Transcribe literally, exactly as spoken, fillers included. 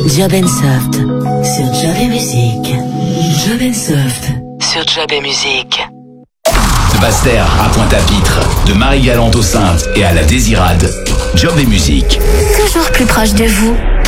Job and Soft sur Job et Musique. Job and Soft sur Job et Musique. De Basse-Terre à Pointe-à-Pitre, de Marie-Galante aux Saintes et à la Désirade, Job et Musique. Toujours plus proche de vous.